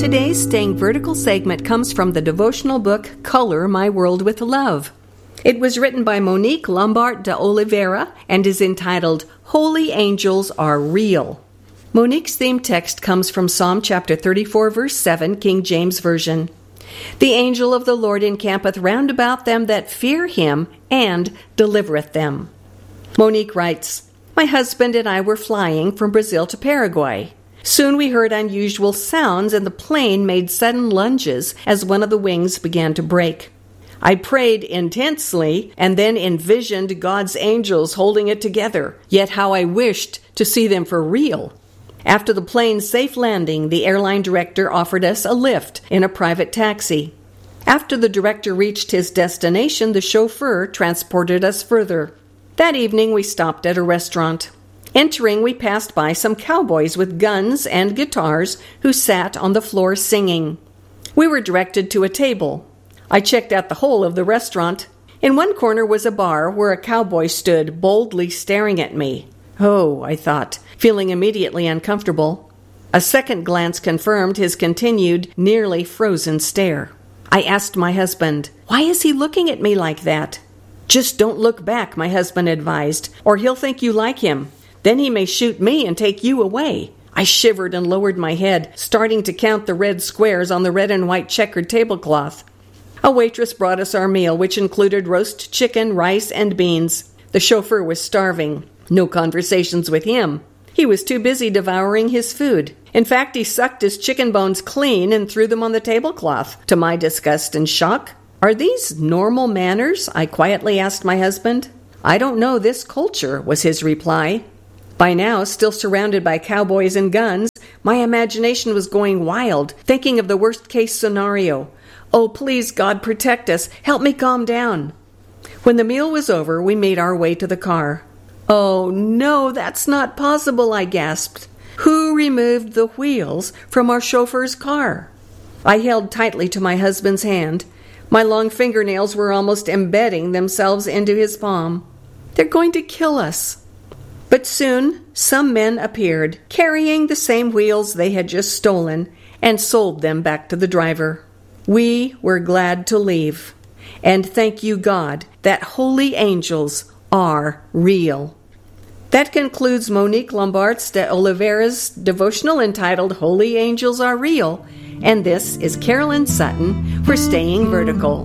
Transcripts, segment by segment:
Today's Staying Vertical segment comes from the devotional book Color My World with Love. It was written by Monique Lombard de Oliveira and is entitled Holy Angels Are Real. Monique's theme text comes from Psalm chapter 34, verse 7, King James Version. The angel of the Lord encampeth round about them that fear him and delivereth them. Monique writes, My husband and I were flying from Brazil to Paraguay. Soon we heard unusual sounds and the plane made sudden lunges as one of the wings began to break. I prayed intensely and then envisioned God's angels holding it together, yet how I wished to see them for real. After the plane's safe landing, the airline director offered us a lift in a private taxi. After the director reached his destination, the chauffeur transported us further. That evening we stopped at a restaurant. Entering, we passed by some cowboys with guns and guitars who sat on the floor singing. We were directed to a table. I checked out the whole of the restaurant. In one corner was a bar where a cowboy stood boldly staring at me. Oh, I thought, feeling immediately uncomfortable. A second glance confirmed his continued, nearly frozen stare. I asked my husband, "Why is he looking at me like that?" "Just don't look back," my husband advised, "or he'll think you like him. Then he may shoot me and take you away." I shivered and lowered my head, starting to count the red squares on the red and white checkered tablecloth. A waitress brought us our meal, which included roast chicken, rice, and beans. The chauffeur was starving. No conversations with him. He was too busy devouring his food. In fact, he sucked his chicken bones clean and threw them on the tablecloth, to my disgust and shock. "Are these normal manners?" I quietly asked my husband. "I don't know this culture," was his reply. By now, still surrounded by cowboys and guns, my imagination was going wild, thinking of the worst-case scenario. "Oh, please, God, protect us. Help me calm down." When the meal was over, we made our way to the car. "Oh, no, that's not possible," I gasped. "Who removed the wheels from our chauffeur's car?" I held tightly to my husband's hand. My long fingernails were almost embedding themselves into his palm. "They're going to kill us." But soon, some men appeared, carrying the same wheels they had just stolen, and sold them back to the driver. We were glad to leave. And thank you, God, that holy angels are real. That concludes Monique Lombard de Oliveira's devotional entitled Holy Angels Are Real, and this is Carolyn Sutton for Staying Vertical.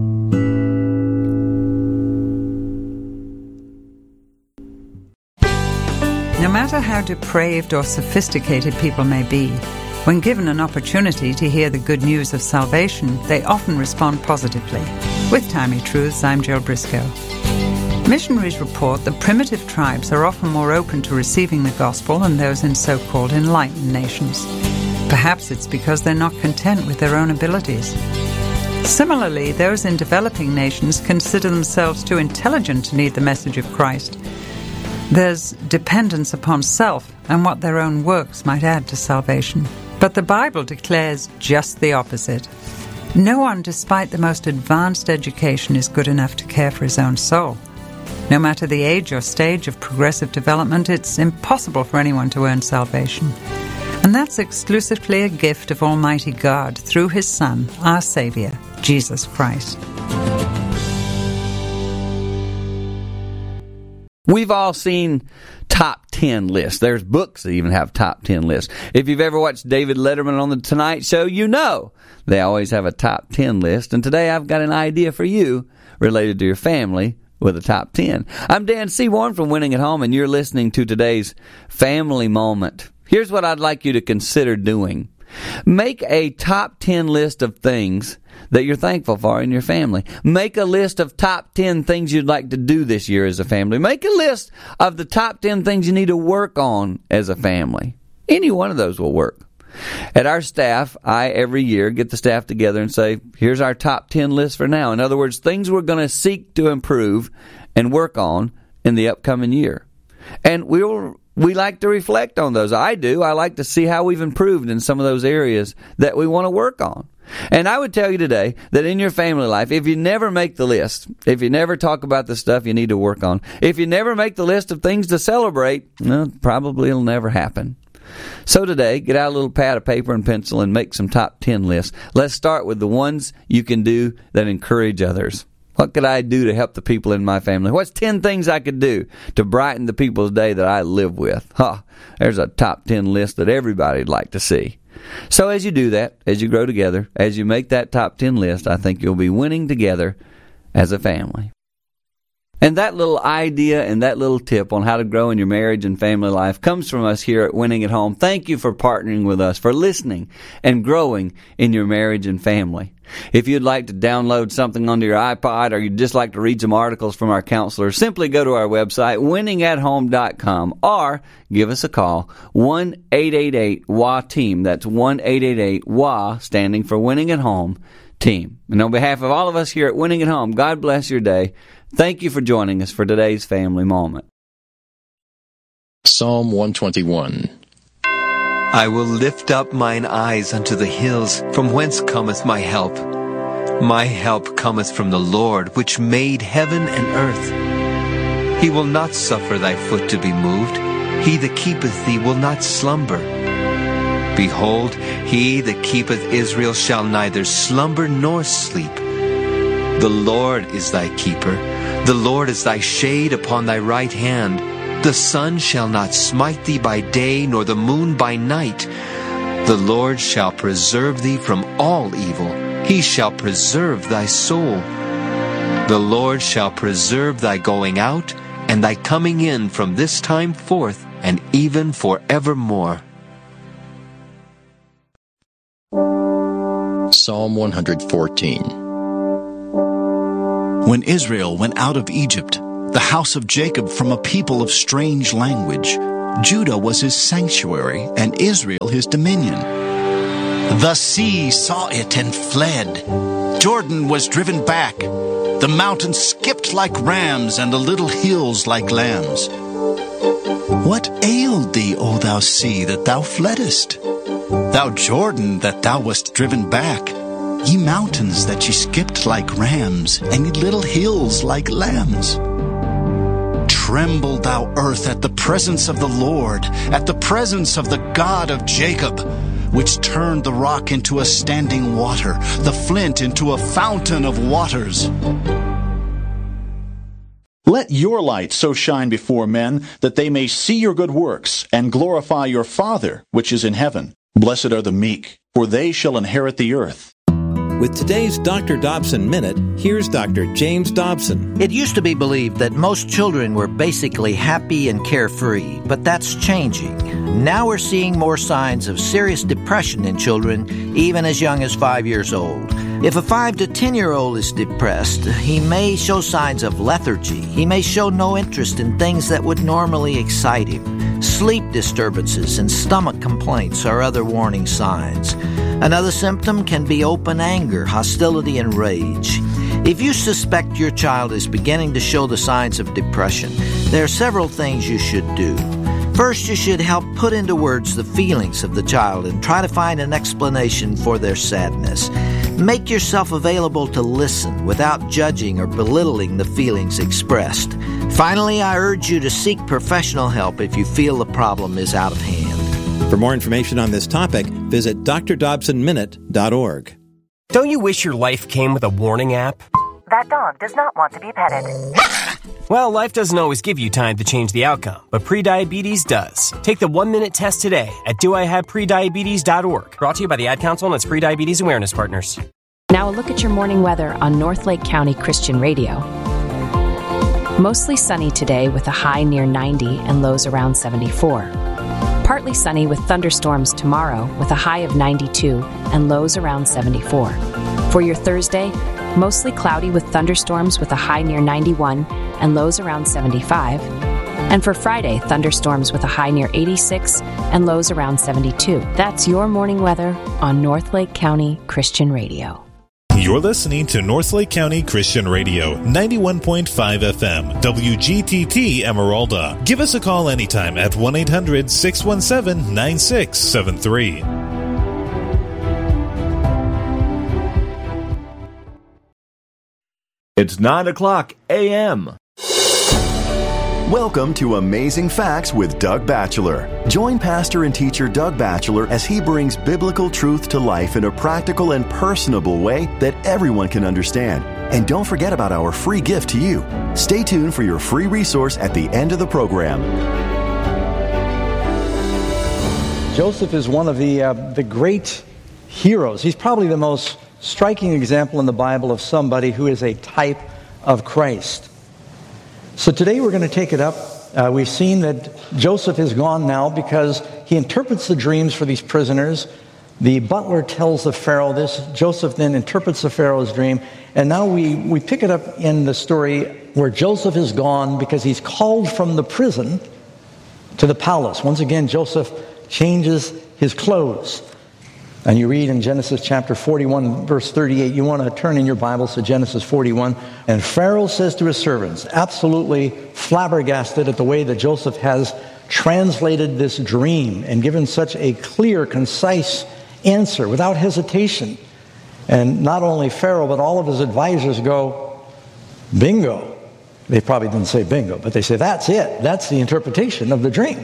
No matter how depraved or sophisticated people may be, when given an opportunity to hear the good news of salvation, they often respond positively. With Timely Truths, I'm Jill Briscoe. Missionaries report that primitive tribes are often more open to receiving the gospel than those in so-called enlightened nations. Perhaps it's because they're not content with their own abilities. Similarly, those in developing nations consider themselves too intelligent to need the message of Christ. There's dependence upon self and what their own works might add to salvation. But the Bible declares just the opposite. No one, despite the most advanced education, is good enough to care for his own soul. No matter the age or stage of progressive development, it's impossible for anyone to earn salvation. And that's exclusively a gift of Almighty God through His Son, our Savior, Jesus Christ. We've all seen top 10 lists. There's books that even have top 10 lists. If you've ever watched David Letterman on The Tonight Show, you know they always have a top 10 list. And today I've got an idea for you related to your family with a top 10. I'm Dan Seaborn from Winning at Home, and you're listening to today's Family Moment. Here's what I'd like you to consider doing. Make a top 10 list of things that you're thankful for in your family. Make a list of top 10 things you'd like to do this year as a family. Make a list of the top 10 things you need to work on as a family. Any one of those will work. At our staff, I every year get the staff together and say, here's our top 10 list for now. In other words, things we're going to seek to improve and work on in the upcoming year. And we like to reflect on those. I do. I like to see how we've improved in some of those areas that we want to work on. And I would tell you today that in your family life, if you never make the list, if you never talk about the stuff you need to work on, if you never make the list of things to celebrate, well, probably it'll never happen. So today, get out a little pad of paper and pencil and make some top 10 lists. Let's start with the ones you can do that encourage others. What could I do to help the people in my family? What's 10 things I could do to brighten the people's day that I live with? There's a top 10 list that everybody'd like to see. So as you do that, as you grow together, as you make that top 10 list, I think you'll be winning together as a family. And that little idea and that little tip on how to grow in your marriage and family life comes from us here at Winning at Home. Thank you for partnering with us, for listening and growing in your marriage and family. If you'd like to download something onto your iPod, or you'd just like to read some articles from our counselors, simply go to our website, winningathome.com, or give us a call, 1-888-WA-TEAM. That's 1-888-WA, standing for Winning at Home Team. And on behalf of all of us here at Winning at Home, God bless your day. Thank you for joining us for today's family moment. Psalm 121. I will lift up mine eyes unto the hills, from whence cometh my help. My help cometh from the Lord, which made heaven and earth. He will not suffer thy foot to be moved. He that keepeth thee will not slumber. Behold, he that keepeth Israel shall neither slumber nor sleep. The Lord is thy keeper. The Lord is thy shade upon thy right hand. The sun shall not smite thee by day, nor the moon by night. The Lord shall preserve thee from all evil. He shall preserve thy soul. The Lord shall preserve thy going out and thy coming in from this time forth and even forevermore. Psalm 114. When Israel went out of Egypt, the house of Jacob from a people of strange language, Judah was his sanctuary, and Israel his dominion. The sea saw it and fled. Jordan was driven back. The mountains skipped like rams, and the little hills like lambs. What ailed thee, O thou sea, that thou fleddest? Thou Jordan, that thou wast driven back? Ye mountains, that ye skipped like rams, and ye little hills like lambs. Tremble, thou earth, at the presence of the Lord, at the presence of the God of Jacob, which turned the rock into a standing water, the flint into a fountain of waters. Let your light so shine before men, that they may see your good works, and glorify your Father, which is in heaven. Blessed are the meek, for they shall inherit the earth. With today's Dr. Dobson Minute, here's Dr. James Dobson. It used to be believed that most children were basically happy and carefree, but that's changing. Now we're seeing more signs of serious depression in children, even as young as 5 years old. If a 5 to 10-year-old is depressed, he may show signs of lethargy. He may show no interest in things that would normally excite him. Sleep disturbances and stomach complaints are other warning signs. Another symptom can be open anger, hostility, and rage. If you suspect your child is beginning to show the signs of depression, there are several things you should do. First, you should help put into words the feelings of the child and try to find an explanation for their sadness. Make yourself available to listen without judging or belittling the feelings expressed. Finally, I urge you to seek professional help if you feel the problem is out of hand. For more information on this topic, visit drdobsonminute.org. Don't you wish your life came with a warning app? That dog does not want to be petted. Well, life doesn't always give you time to change the outcome, but prediabetes does. Take the 1-minute test today at doihaveprediabetes.org. Brought to you by the Ad Council and its Prediabetes Awareness Partners. Now a look at your morning weather on Northlake County Christian Radio. Mostly sunny today with a high near 90 and lows around 74. Partly sunny with thunderstorms tomorrow with a high of 92 and lows around 74. For your Thursday, mostly cloudy with thunderstorms with a high near 91 and lows around 75. And for Friday, thunderstorms with a high near 86 and lows around 72. That's your morning weather on Northlake County Christian Radio. You're listening to Northlake County Christian Radio, 91.5 FM, WGTT Emeralda. Give us a call anytime at 1-800-617-9673. It's 9 o'clock a.m. Welcome to Amazing Facts with Doug Batchelor. Join pastor and teacher Doug Batchelor as he brings biblical truth to life in a practical and personable way that everyone can understand. And don't forget about our free gift to you. Stay tuned for your free resource at the end of the program. Joseph is one of the great heroes. He's probably the most striking example in the Bible of somebody who is a type of Christ. So today we're going to take it up. We've seen that Joseph is gone now because he interprets the dreams for these prisoners. The butler tells the Pharaoh this. Joseph then interprets the Pharaoh's dream. And now we pick it up in the story where Joseph is gone because he's called from the prison to the palace. Once again, Joseph changes his clothes. And you read in Genesis chapter 41, verse 38. You want to turn in your Bibles to Genesis 41. And Pharaoh says to his servants, absolutely flabbergasted at the way that Joseph has translated this dream and given such a clear, concise answer without hesitation. And not only Pharaoh, but all of his advisors go, bingo. They probably didn't say bingo, but they say, that's it. That's the interpretation of the dream.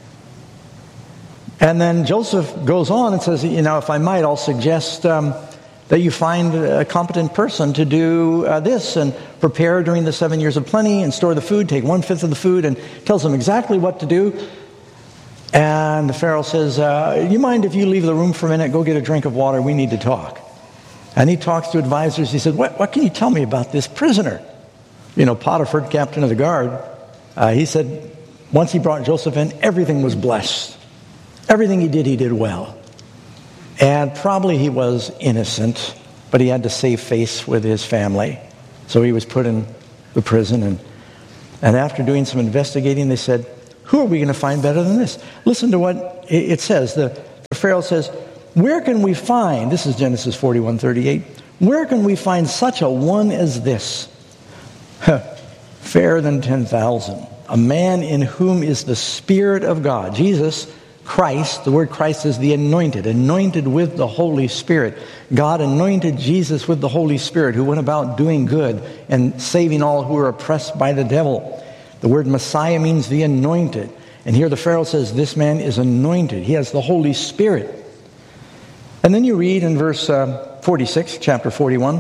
And then Joseph goes on and says, if I might, I'll suggest that you find a competent person to do this and prepare during the 7 years of plenty and store the food, take 1/5 of the food, and tells them exactly what to do. And the Pharaoh says, you mind if you leave the room for a minute, go get a drink of water, we need to talk. And he talks to advisors. He said, what can you tell me about this prisoner? Potiphar, captain of the guard, he said, once he brought Joseph in, everything was blessed. Everything he did well. And probably he was innocent, but he had to save face with his family. So he was put in the prison. And after doing some investigating, they said, who are we going to find better than this? Listen to what it says. The Pharaoh says, where can we find, this is Genesis 41:38, where can we find such a one as this? Fairer than 10,000. A man in whom is the Spirit of God. Jesus Christ, the word Christ is the anointed with the Holy Spirit. God anointed Jesus with the Holy Spirit, who went about doing good and saving all who were oppressed by the devil. The word Messiah means the anointed. And here the Pharaoh says, this man is anointed. He has the Holy Spirit. And then you read in verse 46, chapter 41,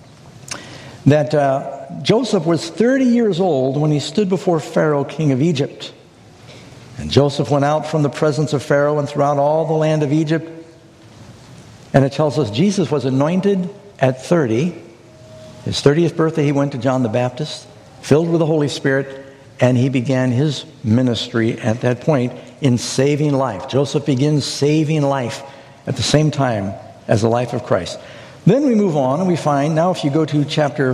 that Joseph was 30 years old when he stood before Pharaoh, king of Egypt. And Joseph went out from the presence of Pharaoh and throughout all the land of Egypt. And it tells us Jesus was anointed at 30. His 30th birthday, he went to John the Baptist, filled with the Holy Spirit, and he began his ministry at that point in saving life. Joseph begins saving life at the same time as the life of Christ. Then we move on and we find, now if you go to chapter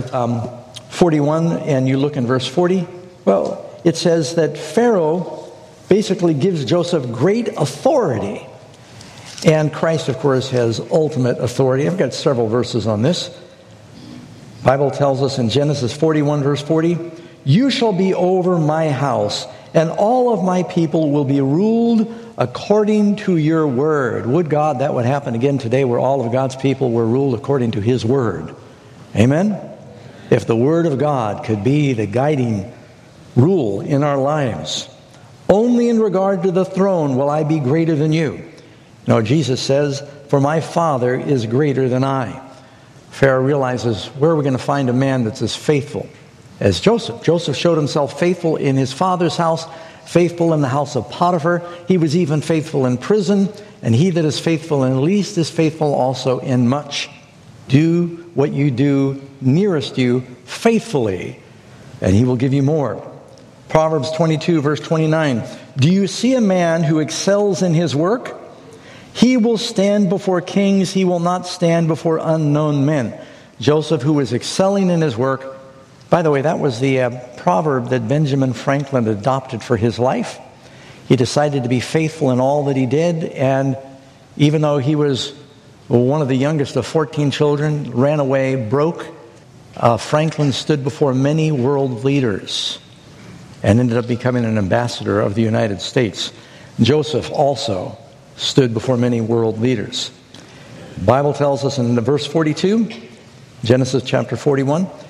41 and you look in verse 40, well, it says that Pharaoh basically gives Joseph great authority. And Christ, of course, has ultimate authority. I've got several verses on this. The Bible tells us in Genesis 41, verse 40, you shall be over my house, and all of my people will be ruled according to your word. Would God that would happen again today, where all of God's people were ruled according to his word. Amen? If the word of God could be the guiding rule in our lives. Only in regard to the throne will I be greater than you. No, Jesus says, for my Father is greater than I. Pharaoh realizes, where are we going to find a man that's as faithful as Joseph? Joseph showed himself faithful in his father's house, faithful in the house of Potiphar. He was even faithful in prison, and he that is faithful in least is faithful also in much. Do what you do nearest you faithfully, and he will give you more. Proverbs 22, verse 29. Do you see a man who excels in his work? He will stand before kings. He will not stand before unknown men. Joseph, who was excelling in his work. By the way, that was the proverb that Benjamin Franklin adopted for his life. He decided to be faithful in all that he did. And even though he was one of the youngest of 14 children, ran away, broke, Franklin stood before many world leaders and ended up becoming an ambassador of the United States. Joseph also stood before many world leaders. The Bible tells us in verse 42, Genesis chapter 41,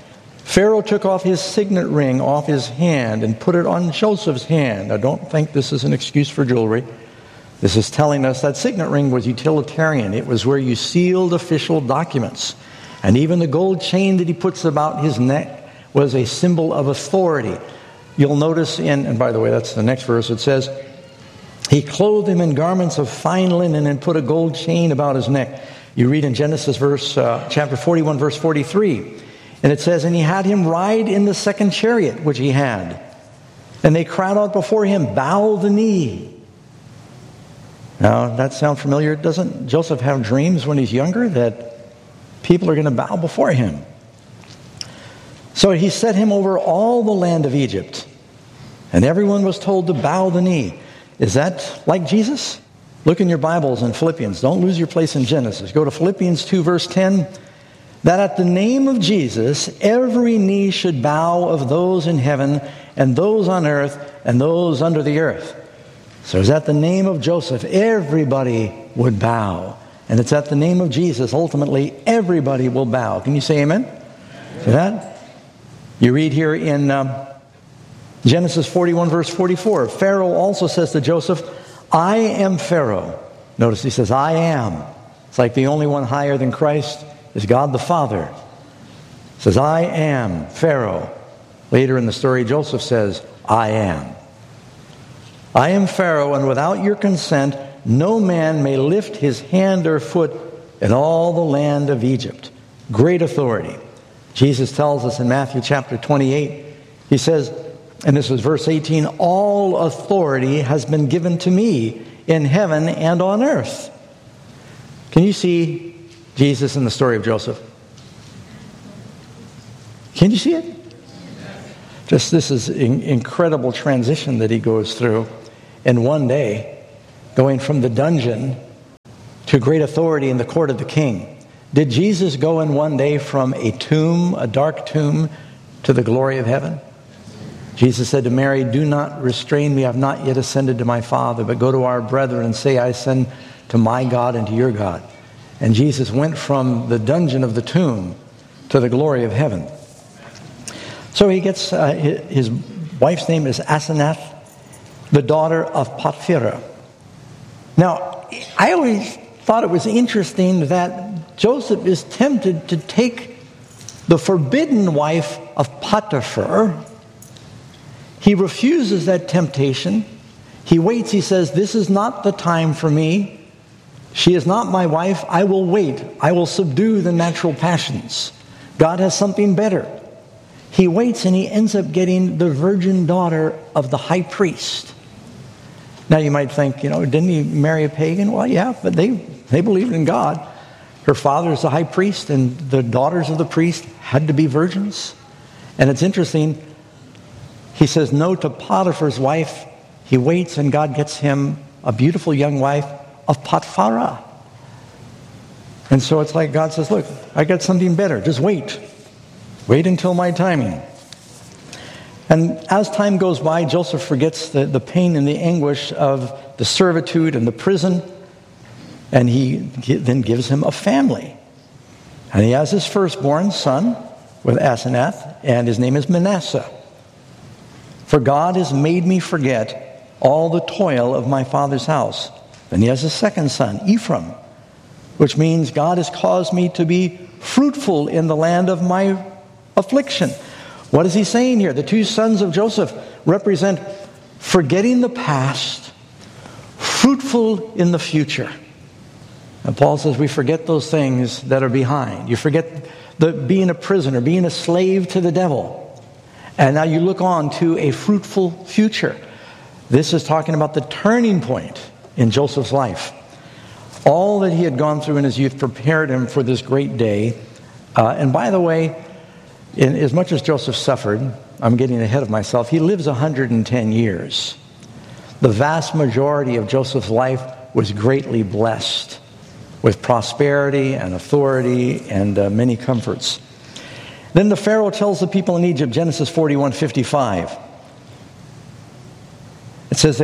Pharaoh took off his signet ring off his hand and put it on Joseph's hand. Now, don't think this is an excuse for jewelry. This is telling us that signet ring was utilitarian. It was where you sealed official documents. And even the gold chain that he puts about his neck was a symbol of authority. You'll notice and by the way, that's the next verse, it says, he clothed him in garments of fine linen and put a gold chain about his neck. You read in Genesis chapter 41, verse 43. And it says, and he had him ride in the second chariot which he had. And they cried out before him, bow the knee. Now, that sound familiar? Doesn't Joseph have dreams when he's younger that people are going to bow before him? So he set him over all the land of Egypt. And everyone was told to bow the knee. Is that like Jesus? Look in your Bibles in Philippians. Don't lose your place in Genesis. Go to Philippians 2, verse 10. That at the name of Jesus, every knee should bow of those in heaven and those on earth and those under the earth. So it's at the name of Joseph, everybody would bow. And it's at the name of Jesus, ultimately, everybody will bow. Can you say amen? See that? You read here in Genesis 41, verse 44. Pharaoh also says to Joseph, I am Pharaoh. Notice he says, I am. It's like the only one higher than Christ is God the Father. He says, I am Pharaoh. Later in the story, Joseph says, I am. I am Pharaoh, and without your consent, no man may lift his hand or foot in all the land of Egypt. Great authority. Jesus tells us in Matthew chapter 28, he says, and this is verse 18, all authority has been given to me in heaven and on earth. Can you see Jesus in the story of Joseph? Can you see it? Just this is an incredible transition that he goes through in one day, going from the dungeon to great authority in the court of the king. Did Jesus go in one day from a tomb, a dark tomb, to the glory of heaven? Jesus said to Mary, do not restrain me, I have not yet ascended to my Father, but go to our brethren and say, I ascend to my God and to your God. And Jesus went from the dungeon of the tomb to the glory of heaven. So he gets, his wife's name is Asenath, the daughter of Potipharah. Now, I always thought it was interesting that Joseph is tempted to take the forbidden wife of Potiphar. He refuses that temptation. He waits, he says, this is not the time for me. She is not my wife. I will wait. I will subdue the natural passions. God has something better. He waits and he ends up getting the virgin daughter of the high priest. Now you might think, didn't he marry a pagan? Well, yeah, but they believed in God. Her father is the high priest, and the daughters of the priest had to be virgins. And it's interesting, he says no to Potiphar's wife. He waits, and God gets him a beautiful young wife of Potipharah. And so it's like God says, look, I got something better. Just wait. Wait until my timing. And as time goes by, Joseph forgets the pain and the anguish of the servitude and the prison. And he then gives him a family. And he has his firstborn son with Asenath, and his name is Manasseh. For God has made me forget all the toil of my father's house. Then he has a second son, Ephraim, which means God has caused me to be fruitful in the land of my affliction. What is he saying here? The two sons of Joseph represent forgetting the past, fruitful in the future. And Paul says we forget those things that are behind. You forget being a prisoner, being a slave to the devil. And now you look on to a fruitful future. This is talking about the turning point in Joseph's life. All that he had gone through in his youth prepared him for this great day. And by the way, as much as Joseph suffered, I'm getting ahead of myself, he lives 110 years. The vast majority of Joseph's life was greatly blessed with prosperity and authority and many comforts. Then the Pharaoh tells the people in Egypt, Genesis 41:55. It says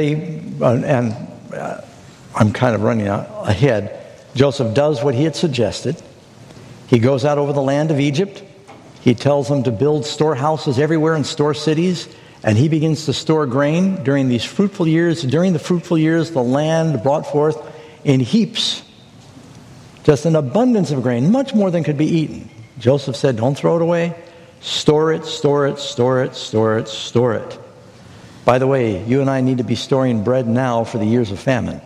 I'm kind of running ahead. Joseph does what he had suggested. He goes out over the land of Egypt. He tells them to build storehouses everywhere and store cities. And he begins to store grain during these fruitful years. During the fruitful years, the land brought forth in heaps, just an abundance of grain, much more than could be eaten. Joseph said, don't throw it away. Store it, store it, store it, store it, store it. By the way, you and I need to be storing bread now for the years of famine.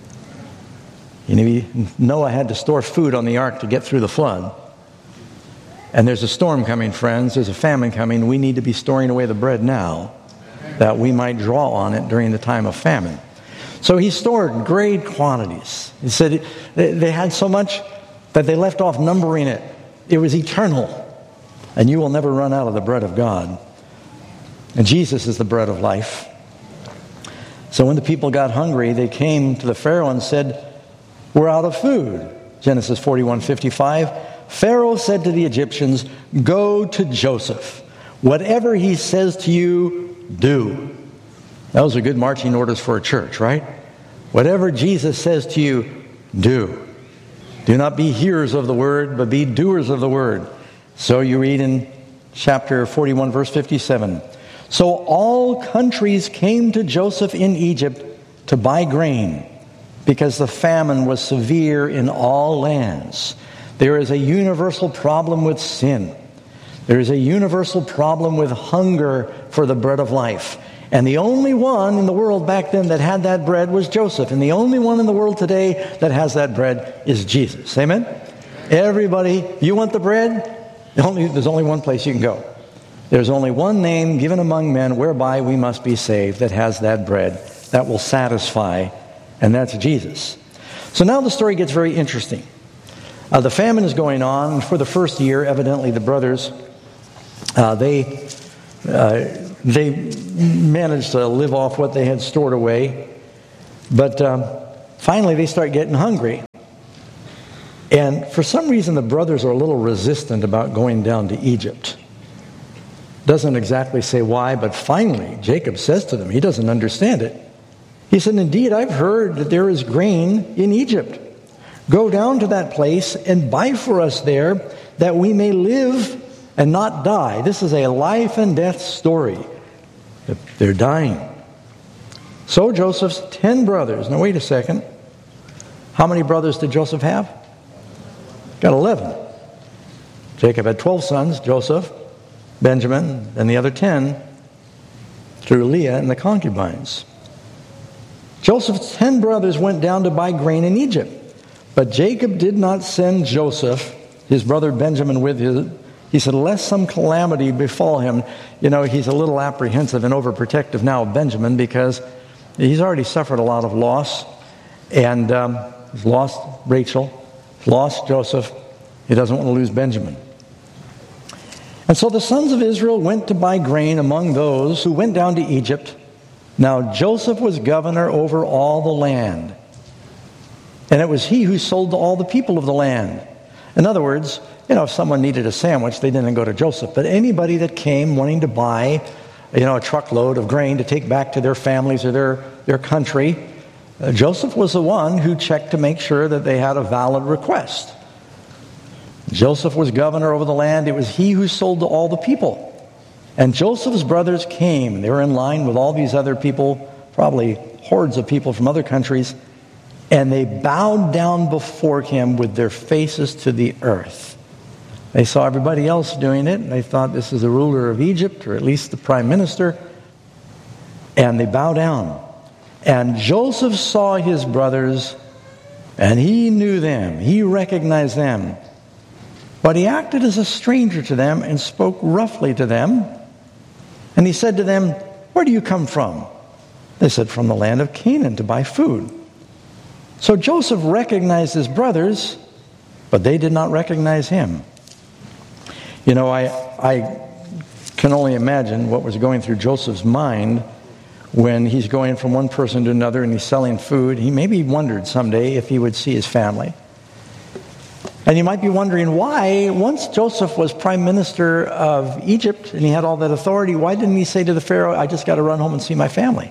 Noah had to store food on the ark to get through the flood. And there's a storm coming, friends. There's a famine coming. We need to be storing away the bread now that we might draw on it during the time of famine. So he stored great quantities. He said they had so much that they left off numbering it. It was eternal. And you will never run out of the bread of God. And Jesus is the bread of life. So when the people got hungry, they came to the Pharaoh and said, we're out of food. Genesis 41:55. Pharaoh said to the Egyptians, go to Joseph. Whatever he says to you, do. Those are good marching orders for a church, right? Whatever Jesus says to you, do. Do not be hearers of the word, but be doers of the word. So you read in chapter 41, verse 57. So all countries came to Joseph in Egypt to buy grain, because the famine was severe in all lands. There is a universal problem with sin. There is a universal problem with hunger for the bread of life. And the only one in the world back then that had that bread was Joseph. And the only one in the world today that has that bread is Jesus. Amen? Everybody, you want the bread? There's only one place you can go. There's only one name given among men whereby we must be saved that has that bread that will satisfy, and that's Jesus. So now the story gets very interesting. The famine is going on. For the first year, evidently the brothers, they managed to live off what they had stored away. But finally they start getting hungry. And for some reason the brothers are a little resistant about going down to Egypt. Doesn't exactly say why, but finally Jacob says to them, he doesn't understand it. He said, indeed, I've heard that there is grain in Egypt. Go down to that place and buy for us there that we may live and not die. This is a life and death story. They're dying. So Joseph's 10 brothers. Now wait a second. How many brothers did Joseph have? Got 11. Jacob had 12 sons, Joseph, Benjamin, and the other 10 through Leah and the concubines. Joseph's 10 brothers went down to buy grain in Egypt. But Jacob did not send Joseph, his brother Benjamin, with him. He said, lest some calamity befall him. He's a little apprehensive and overprotective now of Benjamin because he's already suffered a lot of loss. And he's lost Rachel, lost Joseph. He doesn't want to lose Benjamin. And so the sons of Israel went to buy grain among those who went down to Egypt. Now Joseph was governor over all the land. And it was he who sold to all the people of the land. In other words, if someone needed a sandwich, they didn't go to Joseph. But anybody that came wanting to buy, a truckload of grain to take back to their families or their country, Joseph was the one who checked to make sure that they had a valid request. Joseph was governor over the land. It was he who sold to all the people. And Joseph's brothers came. They were in line with all these other people, probably hordes of people from other countries. And they bowed down before him with their faces to the earth. They saw everybody else doing it, and they thought this is the ruler of Egypt, or at least the prime minister. And they bow down. And Joseph saw his brothers, and he knew them. He recognized them. But he acted as a stranger to them and spoke roughly to them. And he said to them, where do you come from? They said, from the land of Canaan to buy food. So Joseph recognized his brothers, but they did not recognize him. I can only imagine what was going through Joseph's mind when he's going from one person to another and he's selling food. He maybe wondered someday if he would see his family. And you might be wondering why, once Joseph was prime minister of Egypt and he had all that authority, why didn't he say to the Pharaoh, I just got to run home and see my family?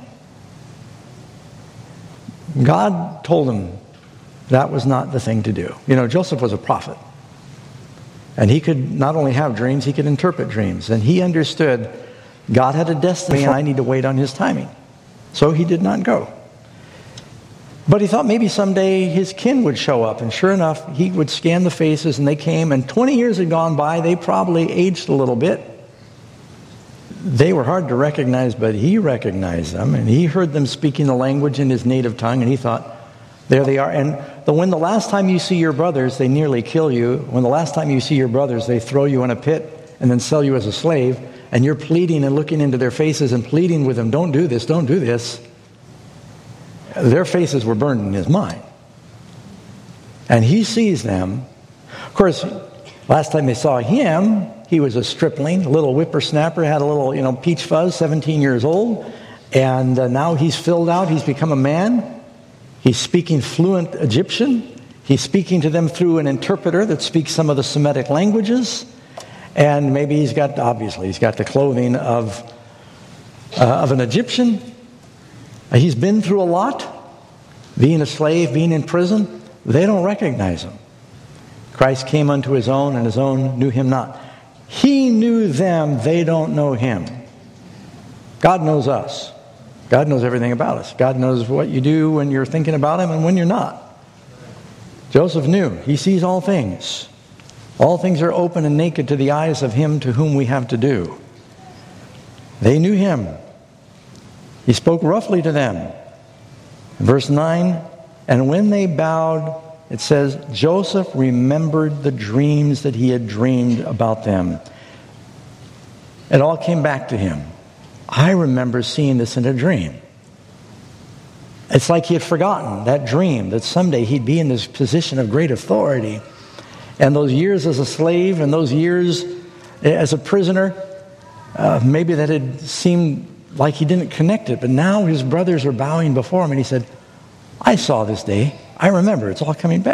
God told him that was not the thing to do. Joseph was a prophet. And he could not only have dreams, he could interpret dreams. And he understood God had a destiny and I need to wait on his timing. So he did not go. But he thought maybe someday his kin would show up. And sure enough, he would scan the faces and they came. And 20 years had gone by. They probably aged a little bit. They were hard to recognize, but he recognized them. And he heard them speaking the language in his native tongue. And he thought, there they are. And when the last time you see your brothers, they nearly kill you. When the last time you see your brothers, they throw you in a pit and then sell you as a slave. And you're pleading and looking into their faces and pleading with them, don't do this, don't do this. Their faces were burned in his mind. And he sees them. Of course, last time they saw him, he was a stripling, a little whippersnapper, had a little, peach fuzz, 17 years old. And now he's filled out, he's become a man. He's speaking fluent Egyptian. He's speaking to them through an interpreter that speaks some of the Semitic languages. And maybe he's got the clothing of an Egyptian. He's been through a lot, being a slave, being in prison. They don't recognize him. Christ came unto his own, and his own knew him not. He knew them, they don't know him. God knows us. God knows everything about us. God knows what you do when you're thinking about him and when you're not. Joseph knew. He sees all things. All things are open and naked to the eyes of him to whom we have to do. They knew him. He spoke roughly to them. Verse 9, and when they bowed, it says, Joseph remembered the dreams that he had dreamed about them. It all came back to him. I remember seeing this in a dream. It's like he had forgotten that dream, that someday he'd be in this position of great authority. And those years as a slave and those years as a prisoner, maybe that had seemed like he didn't connect it. But now his brothers are bowing before him and he said, I saw this day. I remember. It's all coming back.